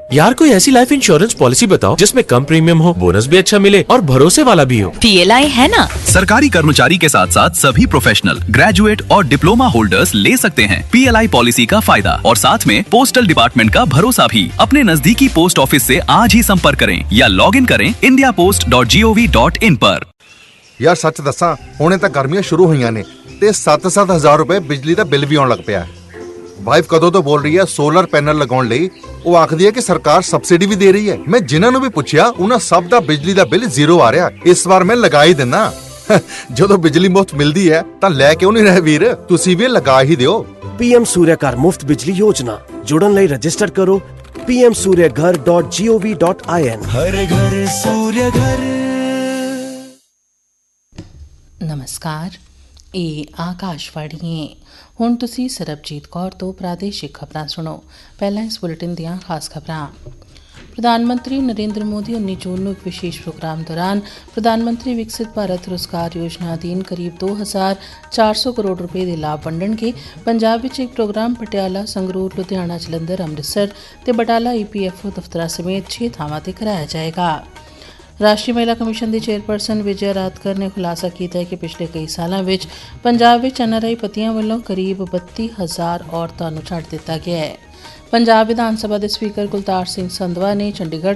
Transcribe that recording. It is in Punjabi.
यार कोई ऐसी लाइफ इंश्योरेंस पॉलिसी बताओ जिसमें कम प्रीमियम हो, बोनस भी अच्छा मिले और भरोसे वाला भी हो। PLI है ना। सरकारी कर्मचारी के साथ साथ सभी प्रोफेशनल, ग्रेजुएट और डिप्लोमा होल्डर्स ले सकते हैं PLI पॉलिसी का फायदा और साथ में पोस्टल डिपार्टमेंट का भरोसा भी। अपने नजदीकी पोस्ट ऑफिस से आज ही संपर्क करें या लॉग इन करें indiapost.gov.in पर। यार सच दसा हुणे ਤਾਂ ਗਰਮੀਆਂ ਸ਼ੁਰੂ ਹੋਈਆਂ ਨੇ ਤੇ 7-7 ਹਜ਼ਾਰ ਰੁਪਏ ਬਿਜਲੀ ਦਾ ਬਿੱਲ ਵੀ ਆਉਣ ਲੱਗ ਪਿਆ। ਵਾਈਫ ਕਦੋਂ ਤੋਂ ਬੋਲ ਰਹੀ ਹੈ ਸੋਲਰ ਪੈਨਲ ਲਗਾਉਣ ਲਈ। ਉਹ ਆਖਦੀ ਹੈ ਕਿ ਸਰਕਾਰ ਸਬਸਿਡੀ ਵੀ ਦੇ ਰਹੀ ਹੈ। ਮੈਂ ਜਿਨ੍ਹਾਂ ਨੂੰ ਵੀ ਪੁੱਛਿਆ ਉਹਨਾਂ ਸਭ ਦਾ ਬਿਜਲੀ ਦਾ ਬਿੱਲ ਜ਼ੀਰੋ ਆ ਰਿਹਾ। ਇਸ ਵਾਰ ਮੈਂ ਲਗਾ ਹੀ ਦਿੰਨਾ। ਜਦੋਂ ਬਿਜਲੀ ਮੁਫਤ ਮਿਲਦੀ ਹੈ ਤਾਂ ਲੈ ਕਿਉਂ ਨਹੀਂ ਰਹੇ ਵੀਰ, ਤੁਸੀਂ ਵੀ ਲਗਾ ਹੀ ਦਿਓ। PM सूर्यघर मुफ्त बिजली योजना जुड़न ਲਈ रजिस्टर करो pmsuryaghar.gov.in। हर घर सूर्य घर। ਨਮਸਕਾਰ, ਇਹ ਆਕਾਸ਼ਵਾਣੀ ਹੈ। ਹੁਣ ਤੁਸੀਂ ਸਰਬਜੀਤ ਕੌਰ ਤੋਂ ਪ੍ਰਾਦੇਸ਼ਿਕ ਖਬਰਾਂ ਸੁਣੋ। ਪਹਿਲਾਂ ਇਸ ਬੁਲੇਟਿਨ ਦੀਆਂ ਖਾਸ ਖਬਰਾਂ। ਪ੍ਰਧਾਨ ਮੰਤਰੀ ਨਰਿੰਦਰ ਮੋਦੀ 19 ਜੂਨ ਨੂੰ ਇੱਕ ਵਿਸ਼ੇਸ਼ ਪ੍ਰੋਗਰਾਮ ਦੌਰਾਨ ਪ੍ਰਧਾਨ ਮੰਤਰੀ ਵਿਕਸਿਤ ਭਾਰਤ ਰੁਜ਼ਗਾਰ ਯੋਜਨਾ ਅਧੀਨ ਕਰੀਬ 2400 ਕਰੋੜ ਰੁਪਏ ਦੇ ਲਾਭ ਵੰਡਣਗੇ। ਪੰਜਾਬ ਵਿੱਚ ਇੱਕ ਪ੍ਰੋਗਰਾਮ ਪਟਿਆਲਾ, ਸੰਗਰੂਰ, ਲੁਧਿਆਣਾ, ਜਲੰਧਰ, ਅੰਮ੍ਰਿਤਸਰ ਤੇ ਬਟਾਲਾ EPFO ਦਫ਼ਤਰਾਂ ਸਮੇਤ 6 ਥਾਵਾਂ ਤੇ ਕਰਾਇਆ ਜਾਏਗਾ। ਰਾਸ਼ਟਰੀ ਮਹਿਲਾ ਕਮਿਸ਼ਨ ਦੀ ਚੇਅਰਪਰਸਨ ਵਿਜਯਾ ਰਾਤਕਰ ਨੇ ਖੁਲਾਸਾ ਕੀਤਾ ਹੈ ਕਿ ਪਿਛਲੇ ਕਈ ਸਾਲਾਂ ਵਿੱਚ ਪੰਜਾਬ ਵਿੱਚ NRI ਪਤੀਆਂ ਵੱਲੋਂ ਕਰੀਬ 32,000 ਔਰਤਾਂ ਨੂੰ ਛੱਡ ਦਿੱਤਾ ਗਿਆ ਹੈ। ਪੰਜਾਬ ਵਿਧਾਨ ਸਭਾ ਦੇ ਸਪੀਕਰ ਕੁਲਤਾਰ ਸਿੰਘ ਸੰਧਵਾ ਨੇ ਚੰਡੀਗੜ੍ਹ